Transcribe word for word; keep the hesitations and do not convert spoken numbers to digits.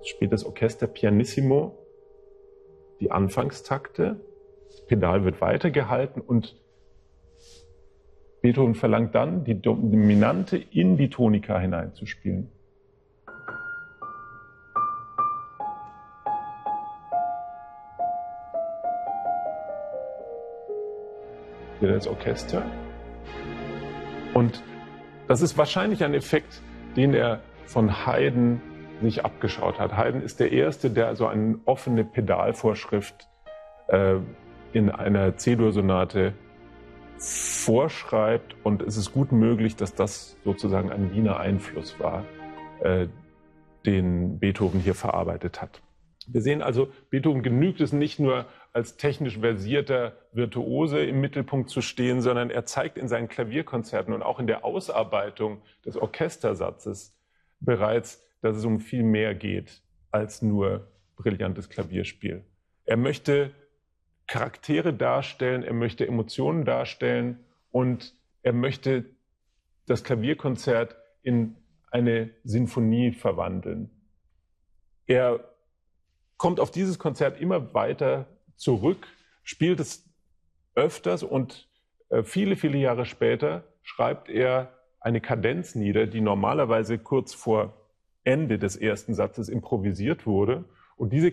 spielt das Orchester pianissimo die Anfangstakte, das Pedal wird weitergehalten und Beethoven verlangt dann, die Dominante in die Tonika hineinzuspielen. Hier das Orchester. Und das ist wahrscheinlich ein Effekt, den er von Haydn sich abgeschaut hat. Haydn ist der Erste, der also eine offene Pedalvorschrift äh, in einer C-Dur-Sonate vorschreibt. Und es ist gut möglich, dass das sozusagen ein Wiener Einfluss war, äh, den Beethoven hier verarbeitet hat. Wir sehen also, Beethoven genügt es nicht nur als technisch versierter Virtuose im Mittelpunkt zu stehen, sondern er zeigt in seinen Klavierkonzerten und auch in der Ausarbeitung des Orchestersatzes bereits, dass es um viel mehr geht als nur brillantes Klavierspiel. Er möchte Charaktere darstellen, er möchte Emotionen darstellen und er möchte das Klavierkonzert in eine Sinfonie verwandeln. Er kommt auf dieses Konzert immer weiter zurück, spielt es öfters und viele, viele Jahre später schreibt er eine Kadenz nieder, die normalerweise kurz vor Ende des ersten Satzes improvisiert wurde. Und diese